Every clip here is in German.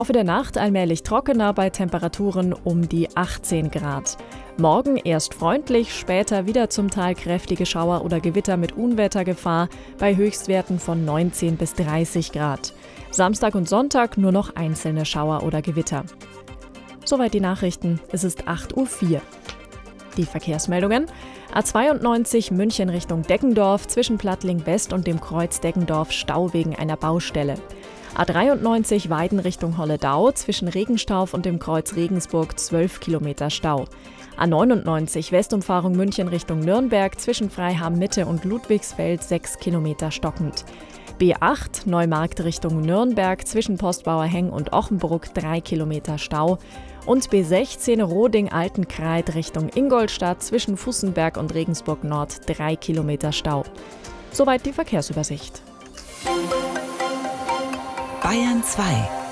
Laufe der Nacht allmählich trockener bei Temperaturen um die 18 Grad. Morgen erst freundlich, später wieder zum Teil kräftige Schauer oder Gewitter mit Unwettergefahr bei Höchstwerten von 19 bis 30 Grad. Samstag und Sonntag nur noch einzelne Schauer oder Gewitter. Soweit die Nachrichten, es ist 8:04 Uhr. Die Verkehrsmeldungen: A92 München Richtung Deggendorf zwischen Plattling West und dem Kreuz Deggendorf Stau wegen einer Baustelle. A93 Weiden Richtung Holledau zwischen Regenstauf und dem Kreuz Regensburg 12 Kilometer Stau. A99 Westumfahrung München Richtung Nürnberg zwischen Freiham Mitte und Ludwigsfeld 6 Kilometer stockend. B8 Neumarkt Richtung Nürnberg zwischen Postbauer Heng und Ochenbruck 3 Kilometer Stau. Und B16 Roding-Altenkreid Richtung Ingolstadt zwischen Fussenberg und Regensburg Nord 3 Kilometer Stau. Soweit die Verkehrsübersicht. Bayern 2.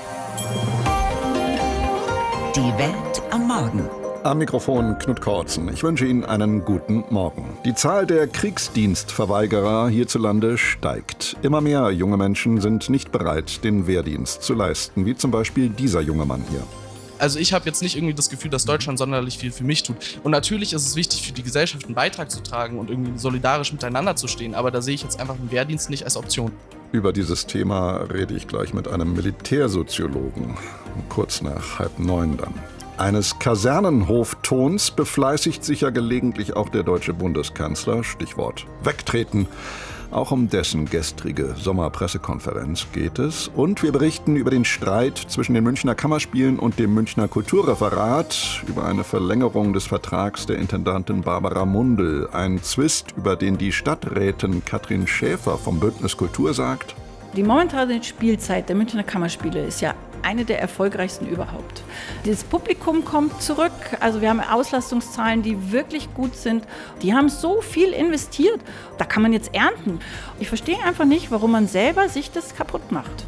Die Welt am Morgen. Am Mikrofon Knut Kortzen. Ich wünsche Ihnen einen guten Morgen. Die Zahl der Kriegsdienstverweigerer hierzulande steigt. Immer mehr junge Menschen sind nicht bereit, den Wehrdienst zu leisten, wie zum Beispiel dieser junge Mann hier. Also ich habe jetzt nicht irgendwie das Gefühl, dass Deutschland sonderlich viel für mich tut. Und natürlich ist es wichtig, für die Gesellschaft einen Beitrag zu tragen und irgendwie solidarisch miteinander zu stehen. Aber da sehe ich jetzt einfach den Wehrdienst nicht als Option. Über dieses Thema rede ich gleich mit einem Militärsoziologen. Kurz nach 8:30 dann. Eines Kasernenhoftons befleißigt sich ja gelegentlich auch der deutsche Bundeskanzler. Stichwort Wegtreten. Auch um dessen gestrige Sommerpressekonferenz geht es. Und wir berichten über den Streit zwischen den Münchner Kammerspielen und dem Münchner Kulturreferat, über eine Verlängerung des Vertrags der Intendantin Barbara Mundl. Ein Zwist, über den die Stadträtin Katrin Schäfer vom Bündnis Kultur sagt: Die momentane Spielzeit der Münchner Kammerspiele ist ja eine der erfolgreichsten überhaupt. Das Publikum kommt zurück, also wir haben Auslastungszahlen, die wirklich gut sind. Die haben so viel investiert, da kann man jetzt ernten. Ich verstehe einfach nicht, warum man selber sich das kaputt macht.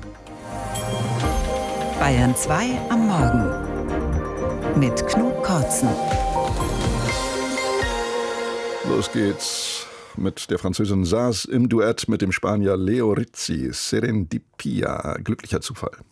Bayern 2 am Morgen mit Knut Kortzen. Los geht's mit der Französin Saz im Duett mit dem Spanier Leo Rizzi. Serendipia, glücklicher Zufall.